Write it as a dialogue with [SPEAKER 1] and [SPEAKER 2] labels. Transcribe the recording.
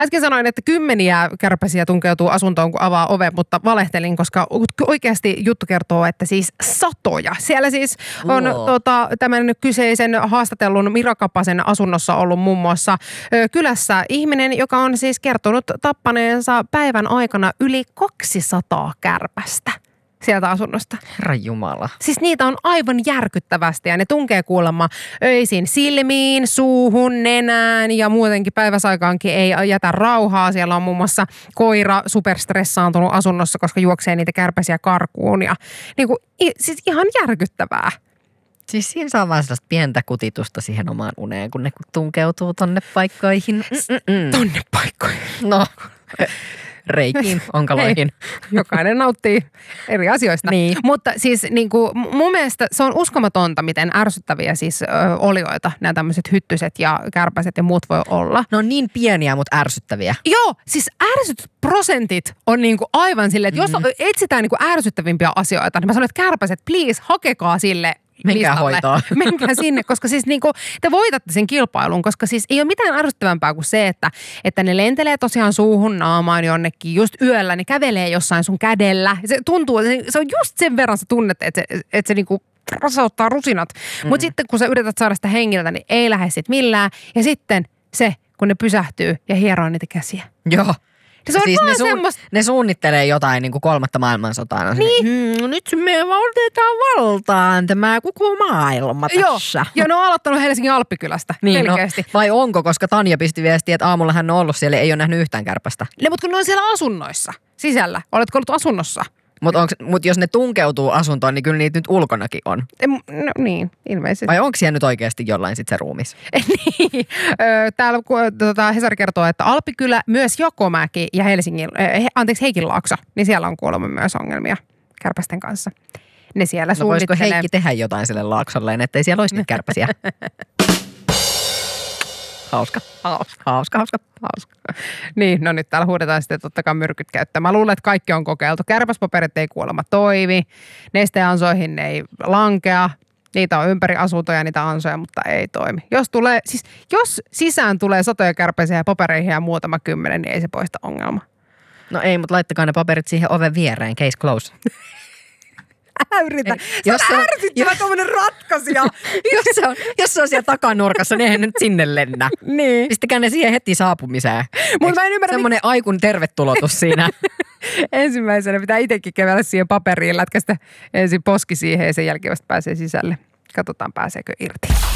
[SPEAKER 1] Äsken sanoin, että kymmeniä kärpäsiä tunkeutuu asuntoon, kun avaa oven, mutta valehtelin, koska oikeasti juttu kertoo, että siis satoja. Siellä siis on tämän kyseisen haastatellun Mira Kapasen asunnossa ollut muun muassa kylässä ihminen, joka on siis kertonut tappaneensa päivän aikana yli 200 kärpästä sieltä asunnosta.
[SPEAKER 2] Herranjumala.
[SPEAKER 1] Siis niitä on aivan järkyttävästi ja ne tunkee kuulemma öisin silmiin, suuhun, nenään ja muutenkin päiväsaikaankin ei jätä rauhaa. Siellä on muun muassa koira superstressaantunut asunnossa, koska juoksee niitä kärpäsiä karkuun ja niin kuin, siis ihan järkyttävää.
[SPEAKER 2] Siis siinä saa vaan sellaista pientä kutitusta siihen omaan uneen, kun ne tunkeutuu tonne paikkoihin.
[SPEAKER 1] Tonne paikkoihin.
[SPEAKER 2] No, reikiin, onkaloihin.
[SPEAKER 1] Jokainen nauttii eri asioista.
[SPEAKER 2] Niin.
[SPEAKER 1] Mutta siis niin kuin, mun mielestä se on uskomatonta, miten ärsyttäviä siis olioita nämä tämmöiset hyttyset ja kärpäset ja muut voi olla.
[SPEAKER 2] Ne on niin pieniä, mutta ärsyttäviä.
[SPEAKER 1] Joo, siis ärsytysprosentit on niin kuin aivan silleen, että jos etsitään niin kuin ärsyttävimpiä asioita, niin mä sanon, että kärpäset, please, hakekaa sille
[SPEAKER 2] Menkää hoitoon.
[SPEAKER 1] Menkää sinne, koska siis niinku, te voitatte sen kilpailun, koska siis ei ole mitään ärsyttävämpää kuin se, että ne lentelee tosiaan suuhun naamaan jonnekin just yöllä, ne kävelee jossain sun kädellä. Se tuntuu, se on just sen verran sä tunnet, että se niinku rasauttaa rusinat. Mutta sitten kun sä yrität saada sitä hengiltä, niin ei lähde sit millään. Ja sitten se, kun ne pysähtyy ja hieroo niitä käsiä.
[SPEAKER 2] Joo.
[SPEAKER 1] Se on
[SPEAKER 2] siis
[SPEAKER 1] semmoista.
[SPEAKER 2] Ne suunnittelee jotain niin kuin 3. maailmansotaa.
[SPEAKER 1] Niin.
[SPEAKER 2] Nyt me otetaan valtaan tämä koko maailma tässä.
[SPEAKER 1] Joo, ne on aloittanut Helsingin Alppikylästä.
[SPEAKER 2] Niin,
[SPEAKER 1] selkeästi.
[SPEAKER 2] Vai onko, koska Tanja pisti viestiä, että aamulla hän on ollut siellä, ei ole nähnyt yhtään kärpästä.
[SPEAKER 1] Mutta kun ne on siellä asunnoissa sisällä. Oletko ollut asunnossa?
[SPEAKER 2] Mutta jos ne tunkeutuu asuntoon, niin kyllä niitä nyt ulkonakin on.
[SPEAKER 1] No niin, ilmeisesti.
[SPEAKER 2] Vai onko siellä nyt oikeasti jollain sitten se ruumis?
[SPEAKER 1] Niin. Täällä Hesari kertoo, että Alppikylä, myös Jokomäki ja Heikinlaakso, niin siellä on kuulemma myös ongelmia kärpästen kanssa. Ne siellä suunnittelee.
[SPEAKER 2] Voisiko Heikki tehdä jotain sille laaksolleen, ettei siellä olisi niitä kärpäsiä? Hauska.
[SPEAKER 1] Niin, no nyt täällä huudetaan sitten totta kai myrkyt käyttää. Mä luulen, että kaikki on kokeiltu. Kärpäspaperit ei kuulemma toimi. Nesteansoihin ne ei lankea. Niitä on ympäri asuntoja, niitä ansoja, mutta ei toimi. Jos sisään tulee satoja kärpäsiä ja papereihin ja muutama 10, niin ei se poista ongelmaa.
[SPEAKER 2] No ei, mutta laittakaa ne paperit siihen oven viereen. Case close.
[SPEAKER 1] Älä yritä. Se on ärsyttävä tuommoinen ratkaisija.
[SPEAKER 2] Jos se on siellä takanurkassa, niin eihän nyt sinne lennä.
[SPEAKER 1] Niin.
[SPEAKER 2] Pistäkää ne siihen heti saapumiseen.
[SPEAKER 1] Mutta mä en ymmärrä.
[SPEAKER 2] Semmoinen aikun tervetulotus siinä.
[SPEAKER 1] Ensimmäisenä pitää itsekin kävellä siihen paperiin, lätkästä ensin poski siihen ja sen jälkeen vasta pääsee sisälle. Katsotaan pääseekö irti.